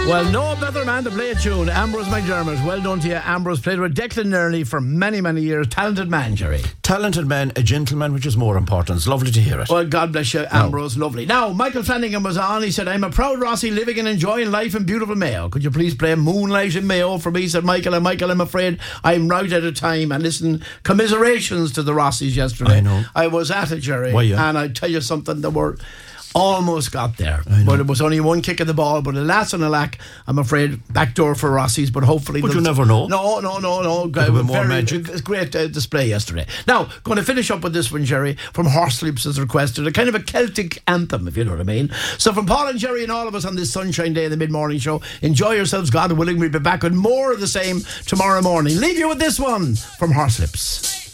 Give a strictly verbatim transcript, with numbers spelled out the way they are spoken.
Well, no better man to play a tune. Ambrose McDermott. Well done to you, Ambrose. Played with Declan Nerney for many, many years. Talented man, Jerry. Talented man, a gentleman, which is more important. It's lovely to hear it. Well, God bless you, Ambrose. No. Lovely. Now, Michael Flanagan was on. He said, I'm a proud Rossi living and enjoying life in beautiful Mayo. Could you please play Moonlight in Mayo for me? Said Michael. And Michael, I'm afraid I'm right out of time. And listen, commiserations to the Rossis yesterday. I know. I was at it, Jerry. Why, yeah? And I tell you something, there were... almost got there, but it was only one kick of the ball. But alas and alack, I'm afraid backdoor for Rossies. But hopefully, but you never know. No, no, no, no. Very, more magic. It's great uh, display yesterday. Now, going to finish up with this one, Jerry, from Horseleeps as requested, a kind of a Celtic anthem, if you know what I mean. So from Paul and Jerry and all of us on this sunshine day in the mid-morning show, enjoy yourselves, God willing. We'll be back with more of the same tomorrow morning. Leave you with this one from Horseleeps.